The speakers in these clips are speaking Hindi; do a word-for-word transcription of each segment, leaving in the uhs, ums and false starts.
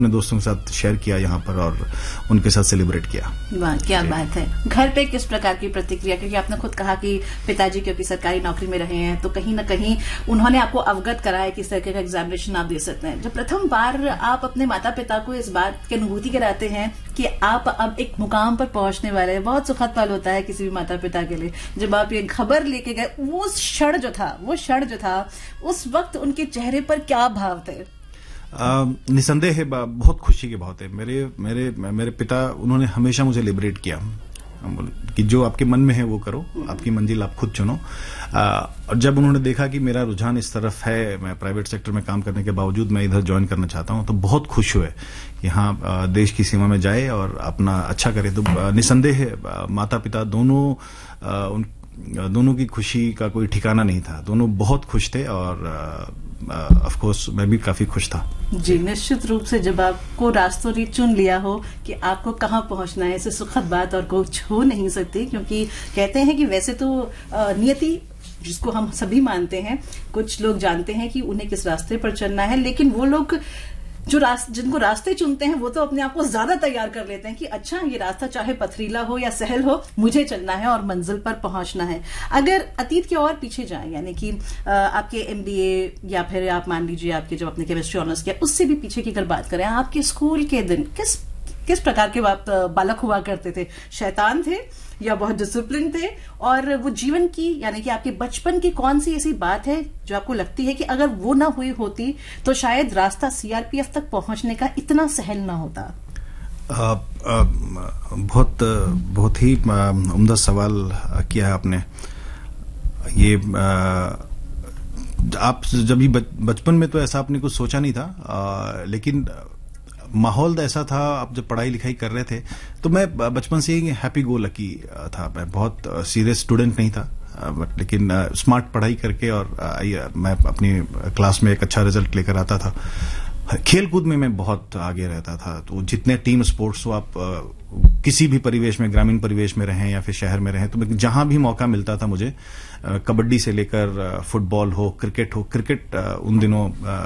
अपने दोस्तों के साथ शेयर किया यहाँ पर और उनके साथ सेलिब्रेट किया। वाह, क्या बात है। घर पे किस प्रकार की प्रतिक्रिया, क्योंकि आपने खुद कहा कि पिताजी क्योंकि सरकारी नौकरी में रहे हैं तो कहीं ना कहीं उन्होंने आपको अवगत कराया कि इस तरह का एग्जामिनेशन आप दे सकते हैं। जब प्रथम बार आप अपने माता पिता को इस बात की अनुभूति कराते हैं कि आप अब एक मुकाम पर पहुंचने वाले हैं, बहुत सुखद पल होता है किसी भी माता पिता के लिए। जब आप ये खबर लेके गए, वो क्षण जो था वो क्षण जो था उस वक्त उनके चेहरे पर क्या भाव थे? निसंदेह बहुत खुशी के भाव थे। मेरे मेरे मेरे पिता, उन्होंने हमेशा मुझे लिबरेट किया कि जो आपके मन में है वो करो, आपकी मंजिल आप खुद चुनो। और जब उन्होंने देखा कि मेरा रुझान इस तरफ है, मैं प्राइवेट सेक्टर में काम करने के बावजूद मैं इधर ज्वाइन करना चाहता हूं, तो बहुत खुश हुए कि हाँ, देश की सीमा में जाए और अपना अच्छा करे। तो निसंदेह माता पिता दोनों, उन दोनों की खुशी का कोई ठिकाना नहीं था। दोनों बहुत खुश थे और ऑफ कोर्स मैं भी काफी खुश था। जी, निश्चित रूप से जब आपको रास्तों ने चुन लिया हो कि आपको कहाँ पहुंचना है, इससे सुखद बात और कुछ हो नहीं सकती। क्योंकि कहते हैं कि वैसे तो नियति जिसको हम सभी मानते हैं, कुछ लोग जानते हैं कि उन्हें किस रास्ते पर चलना है, लेकिन वो लोग जो रास्ते जिनको रास्ते चुनते हैं वो तो अपने आप को ज्यादा तैयार कर लेते हैं कि अच्छा, ये रास्ता चाहे पथरीला हो या सहल हो, मुझे चलना है और मंजिल पर पहुंचना है। अगर अतीत की ओर पीछे जाएं, यानी कि आपके एमबीए या फिर आप मान लीजिए आपके जब आपने केमिस्ट्री ऑनर्स किया, उससे भी पीछे की अगर बात करें, आपके स्कूल के दिन किस किस प्रकार के आप बालक हुआ करते थे? शैतान थे या बहुत डिसिप्लिन थे? और वो जीवन की, यानी कि आपके बचपन की कौन सी ऐसी बात है जो आपको लगती है कि अगर वो ना हुई होती तो शायद रास्ता सीआरपीएफ तक पहुंचने का इतना सहल ना होता? आ, आ, बहुत बहुत ही उम्दा सवाल किया है आपने। ये आ, आप जब भी बचपन में तो ऐसा आपने कुछ सोचा नहीं था, आ, लेकिन माहौल ऐसा था। आप जब पढ़ाई लिखाई कर रहे थे तो मैं बचपन से ही हैप्पी गो लकी था। मैं बहुत सीरियस स्टूडेंट नहीं था, बट लेकिन स्मार्ट पढ़ाई करके और मैं अपनी क्लास में एक अच्छा रिजल्ट लेकर आता था। खेल कूद में मैं बहुत आगे रहता था। तो जितने टीम स्पोर्ट्स हो, आप किसी भी परिवेश में, ग्रामीण परिवेश में रहें या फिर शहर में रहें, तो जहां भी मौका मिलता था मुझे, कबड्डी से लेकर फुटबॉल हो, क्रिकेट हो। क्रिकेट उन दिनों,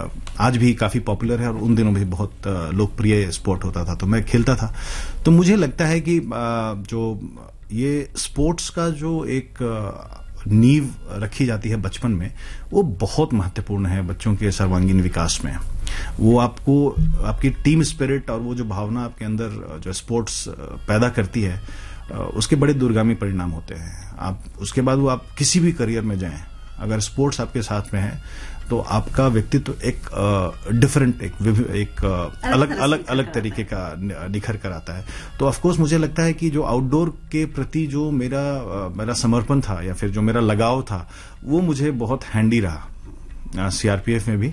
आज भी काफी पॉपुलर है और उन दिनों भी बहुत लोकप्रिय स्पोर्ट होता था, तो मैं खेलता था। तो मुझे लगता है कि जो ये स्पोर्ट्स का जो एक नींव रखी जाती है बचपन में, वो बहुत महत्वपूर्ण है बच्चों के सर्वांगीण विकास में। वो आपको, आपकी टीम स्पिरिट और वो जो भावना आपके अंदर जो स्पोर्ट्स पैदा करती है, उसके बड़े दूरगामी परिणाम होते हैं। आप उसके बाद वो आप किसी भी करियर में जाएं, अगर स्पोर्ट्स आपके साथ में है तो आपका व्यक्तित्व तो एक डिफरेंट, एक एक अलग अलग अलग तरीके का निखर कर आता है। तो ऑफ कोर्स मुझे लगता है कि जो आउटडोर के प्रति जो मेरा मेरा समर्पण था या फिर जो मेरा लगाव था, वो मुझे बहुत हैंडी रहा सीआरपीएफ में भी।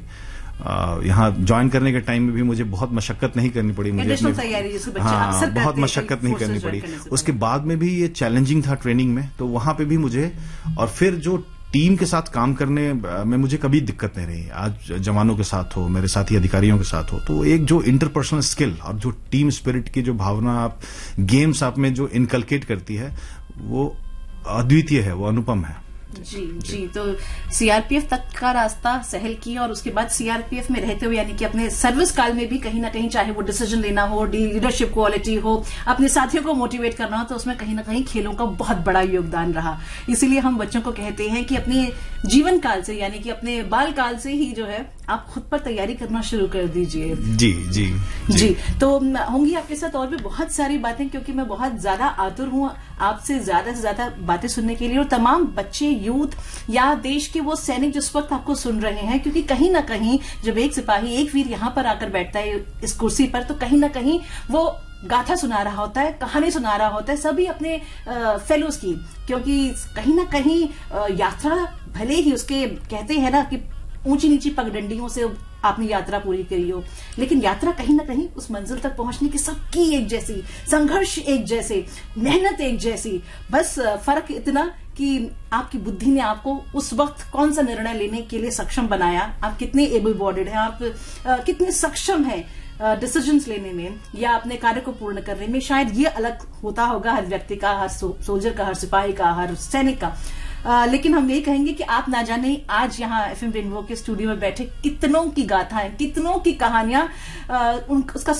यहाँ ज्वाइन करने के टाइम में भी मुझे बहुत मशक्कत नहीं करनी पड़ी, मुझे अपने, हाँ, बहुत मशक्कत नहीं करनी पड़ी। उसके बाद में भी ये चैलेंजिंग था ट्रेनिंग में, तो वहां पे भी मुझे, और फिर जो टीम के साथ काम करने में मुझे कभी दिक्कत नहीं रही। आज जवानों के साथ हो, मेरे साथी अधिकारियों के साथ हो, तो एक जो इंटरपर्सनल स्किल और जो टीम स्पिरिट की जो भावना आप गेम्स आप में जो इनकलकेट करती है, वो अद्वितीय है, वो अनुपम है। जी जी, तो सीआरपीएफ तक का रास्ता सहल किया और उसके बाद सीआरपीएफ में रहते हुए, यानी कि अपने सर्विस काल में भी कहीं ना कहीं, चाहे वो डिसीजन लेना हो, लीडरशिप क्वालिटी हो, अपने साथियों को मोटिवेट करना हो, तो उसमें कहीं ना कहीं खेलों का बहुत बड़ा योगदान रहा। इसीलिए हम बच्चों को कहते हैं कि अपने जीवन काल से, यानी कि अपने बाल काल से ही जो है आप खुद पर तैयारी करना शुरू कर दीजिए। जी जी जी, जी। तो होंगी आपके साथ और भी बहुत सारी बातें, क्योंकि मैं बहुत ज्यादा आतुर हूं आपसे ज्यादा से ज्यादा बातें सुनने के लिए, और तमाम बच्चे, यूथ या देश के वो सैनिक जिस वक्त आपको सुन रहे हैं, क्योंकि कहीं ना कहीं जब एक सिपाही, एक वीर यहां पर आकर बैठता है इस कुर्सी पर, तो कहीं ना कहीं वो गाथा सुना रहा होता है, कहानी सुना रहा होता है सभी अपने फेलोज की। क्योंकि कहीं ना कहीं यात्रा भले ही उसके, कहते हैं ना कि ऊंची नीची पगडंडियों से आपने यात्रा पूरी करी हो, लेकिन यात्रा कहीं ना कहीं उस मंजिल तक पहुंचने की सबकी एक जैसी, संघर्ष एक जैसे, मेहनत एक जैसी, बस फर्क इतना कि आपकी बुद्धि ने आपको उस वक्त कौन सा निर्णय लेने के लिए सक्षम बनाया, आप कितने एबल बॉडीड हैं, आप आ, कितने सक्षम हैं डिसीजंस लेने में या अपने कार्य को पूर्ण करने में। शायद ये अलग होता होगा हर व्यक्ति का, हर सोल्जर का, हर सिपाही का, हर सैनिक का। आ, लेकिन हम यही कहेंगे कि आप ना जाने आज यहाँ एफएम रेनबो के स्टूडियो में बैठे कितनों की गाथाएं, कितनों की कहानियां, उसका